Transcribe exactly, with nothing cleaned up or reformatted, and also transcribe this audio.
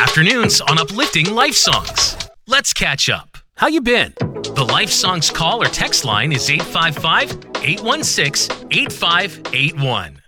Afternoons on Uplifting Life Songs. Let's catch up. How you been? The Life Songs call or text line is eight five five, eight one six, eight five eight one.